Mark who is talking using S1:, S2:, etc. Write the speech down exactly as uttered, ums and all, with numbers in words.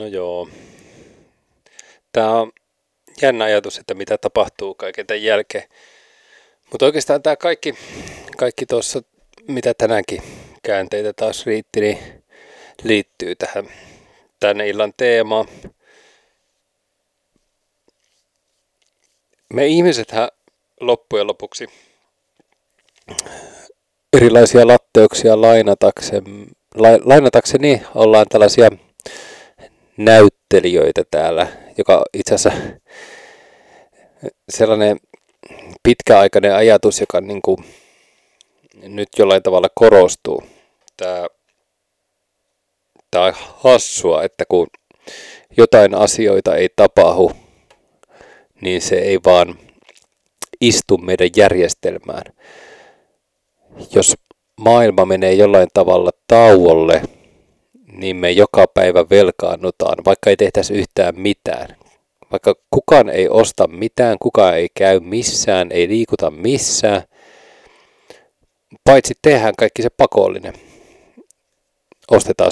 S1: No joo. Tämä on jännä ajatus, että mitä tapahtuu kaiken tämän jälkeen. Mutta oikeastaan tämä kaikki, kaikki tuossa, mitä tänäänkin käänteitä taas riitti, niin liittyy tähän tänne illan teemaan. Me ihmisethän loppujen lopuksi erilaisia latteuksia lainatakseni, lainatakseni ollaan tällaisia näyttelijöitä täällä, joka itse asiassa sellainen pitkäaikainen ajatus, joka niin kuin nyt jollain tavalla korostuu. Tämä, tämä on hassua, että kun jotain asioita ei tapahdu, niin se ei vaan istu meidän järjestelmään. Jos maailma menee jollain tavalla tauolle, niin me joka päivä velkaannutaan, vaikka ei tehtäisi yhtään mitään. Vaikka kukaan ei osta mitään, kukaan ei käy missään, ei liikuta missään, paitsi tehdään kaikki se pakollinen. Ostetaan